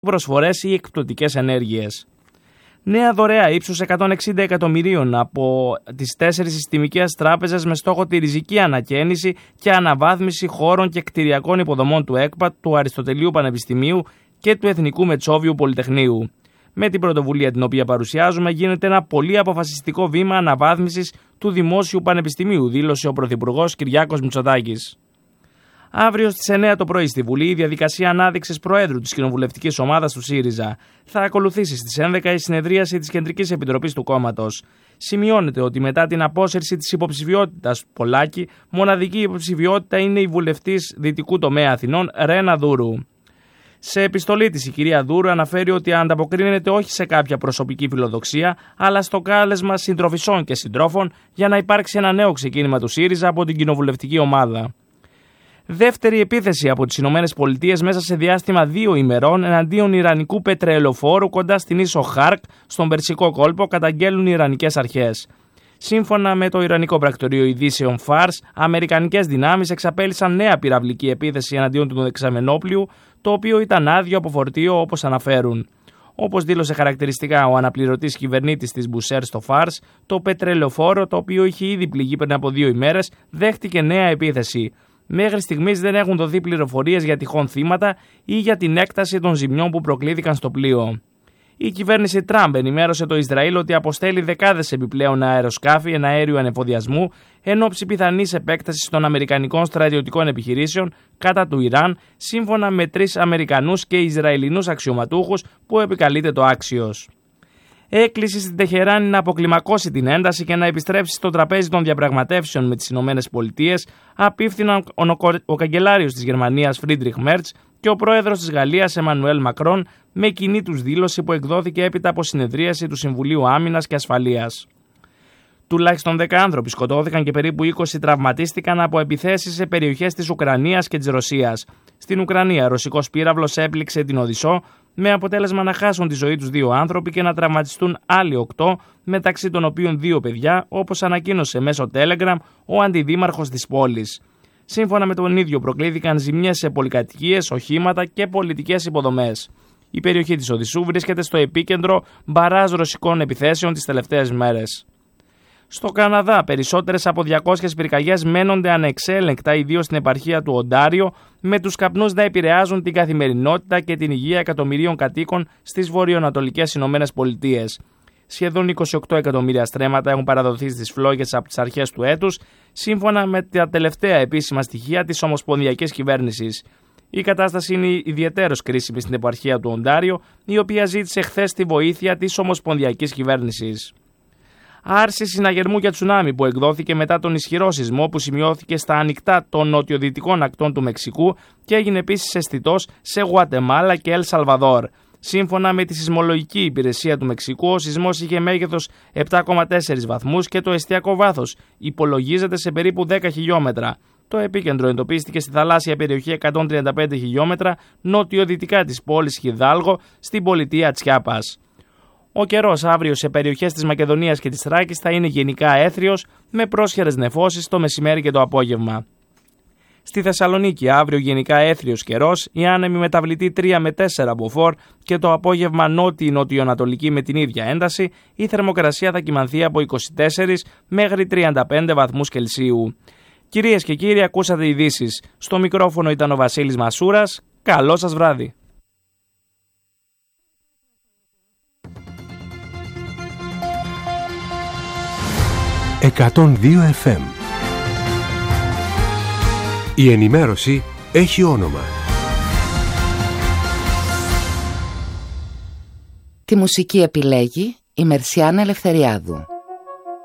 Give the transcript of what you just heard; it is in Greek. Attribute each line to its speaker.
Speaker 1: προσφορές ή εκπτωτικές ενέργειες. Νέα δωρεά ύψους 160 εκατομμυρίων από τις 4 συστημικές τράπεζες με στόχο τη ριζική ανακαίνιση και αναβάθμιση χώρων και κτηριακών υποδομών του ΕΚΠΑ, του Αριστοτελείου Πανεπιστημίου και του Εθνικού Μετσόβιου Πολυτεχνείου. Με την πρωτοβουλία την οποία παρουσιάζουμε γίνεται ένα πολύ αποφασιστικό βήμα αναβάθμισης του Δημόσιου Πανεπιστημίου, δήλωσε ο Πρωθυπουργός Κυριάκος Μητσοτάκης. Αύριο στις 9 το πρωί στη Βουλή η διαδικασία ανάδειξης Προέδρου της κοινοβουλευτικής ομάδας του ΣΥΡΙΖΑ. Θα ακολουθήσει στις 11 η συνεδρίαση της Κεντρικής Επιτροπής του κόμματος. Σημειώνεται ότι μετά την απόσυρση της υποψηφιότητας Πολάκη, μοναδική υποψηφιότητα είναι η βουλευτής Δυτικού Τομέα Αθηνών Ρένα Δούρου. Σε επιστολή της η κυρία Δούρου αναφέρει ότι ανταποκρίνεται όχι σε κάποια προσωπική φιλοδοξία, αλλά στο κάλεσμα συντροφισσών και συντρόφων για να υπάρξει ένα νέο ξεκίνημα του ΣΥΡΙΖΑ από την κοινοβουλευτική ομάδα. Δεύτερη επίθεση από τις ΗΠΑ μέσα σε διάστημα 2 ημερών εναντίον ιρανικού πετρελοφόρου κοντά στην ίσο Χάρκ, στον Περσικό κόλπο, καταγγέλνουν οι ιρανικές αρχές. Σύμφωνα με το Ιρανικό Πρακτορείο Ειδήσεων Φάρς, αμερικανικές δυνάμεις εξαπέλυσαν νέα πυραυλική επίθεση εναντίον του δεξαμενόπλιου, το οποίο ήταν άδειο από φορτίο όπως αναφέρουν. Όπως δήλωσε χαρακτηριστικά ο αναπληρωτής κυβερνήτης της Μπουσέρ στο Φάρς, το πετρελοφόρο, το οποίο είχε ήδη πληγεί πριν από 2 ημέρες, δέχτηκε νέα επίθεση. Μέχρι στιγμής δεν έχουν δοθεί πληροφορίες για τυχόν θύματα ή για την έκταση των ζημιών που προκλήθηκαν στο πλοίο. Η κυβέρνηση Τραμπ ενημέρωσε το Ισραήλ ότι αποστέλει δεκάδες επιπλέον αεροσκάφη εναέριου ανεφοδιασμού εν ώψη πιθανής επέκτασης των αμερικανικών στρατιωτικών επιχειρήσεων κατά του Ιράν, σύμφωνα με 3 Αμερικανούς και Ισραηλινούς αξιωματούχους που επικαλείται το Άξιος. Έκκληση στην Τεχεράνη να αποκλιμακώσει την ένταση και να επιστρέψει στο τραπέζι των διαπραγματεύσεων με τις ΗΠΑ απίφθηναν ο καγκελάριος της Γερμανίας Φρίντριχ Μέρτς και ο πρόεδρος της Γαλλίας Εμμανουέλ Μακρόν με κοινή τους δήλωση που εκδόθηκε έπειτα από συνεδρίαση του Συμβουλίου Άμυνας και Ασφαλείας. Τουλάχιστον 10 άνθρωποι σκοτώθηκαν και περίπου 20 τραυματίστηκαν από επιθέσεις σε περιοχές της Ουκρανίας και της Ρωσίας. Στην Ουκρανία, ρωσικός πύραυλος έπληξε την Οδυσσό, με αποτέλεσμα να χάσουν τη ζωή τους 2 άνθρωποι και να τραυματιστούν άλλοι 8, μεταξύ των οποίων 2 παιδιά, όπως ανακοίνωσε μέσω Telegram ο αντιδήμαρχος της πόλης. Σύμφωνα με τον ίδιο, προκλήθηκαν ζημιές σε πολυκατοικίες, οχήματα και πολιτικές υποδομές. Η περιοχή της Οδυσσού βρίσκεται στο επίκεντρο μπαράζ ρωσικών επιθέσεων τις τελευταίες μέρες. Στο Καναδά, περισσότερες από 200 πυρκαγιές μένονται ανεξέλεγκτα, ιδίως στην επαρχία του Οντάριο, με τους καπνούς να επηρεάζουν την καθημερινότητα και την υγεία εκατομμυρίων κατοίκων στις βορειοανατολικές ΗΠΑ. Σχεδόν 28 εκατομμύρια στρέμματα έχουν παραδοθεί στις φλόγες από τις αρχές του έτους, σύμφωνα με τα τελευταία επίσημα στοιχεία της Ομοσπονδιακής Κυβέρνησης. Η κατάσταση είναι ιδιαιτέρως κρίσιμη στην επαρχία του Οντάριο, η οποία ζήτησε χθες τη βοήθεια της Ομοσπονδιακής Κυβέρνησης. Άρση συναγερμού για τσουνάμι που εκδόθηκε μετά τον ισχυρό σεισμό που σημειώθηκε στα ανοιχτά των νοτιοδυτικών ακτών του Μεξικού και έγινε επίσης αισθητός σε Γουατεμάλα και Ελ Σαλβαδόρ. Σύμφωνα με τη Σεισμολογική Υπηρεσία του Μεξικού, ο σεισμός είχε μέγεθος 7,4 βαθμούς και το εστιακό βάθος υπολογίζεται σε περίπου 10 χιλιόμετρα. Το επίκεντρο εντοπίστηκε στη θαλάσσια περιοχή 135 χιλιόμετρα νοτιοδυτικά της πόλης Χιδάλγο στην πολιτεία Τσιάπας. Ο καιρός αύριο σε περιοχές της Μακεδονίας και της Θράκης θα είναι γενικά έθριος με πρόσχερες νεφώσεις το μεσημέρι και το απόγευμα. Στη Θεσσαλονίκη αύριο γενικά έθριος καιρός, η άνεμη μεταβλητή 3 με 4 μποφόρ και το απόγευμα νότιο-νοτιοανατολική με την ίδια ένταση, η θερμοκρασία θα κυμανθεί από 24 μέχρι 35 βαθμούς Κελσίου. Κυρίες και κύριοι, ακούσατε ειδήσεις. Στο μικρόφωνο ήταν ο Βασίλης Μασούρας. Καλό σας βράδυ.
Speaker 2: «102 FM». Η ενημέρωση έχει όνομα.
Speaker 3: Τη μουσική επιλέγει η Μερσιάνα Ελευθεριάδου.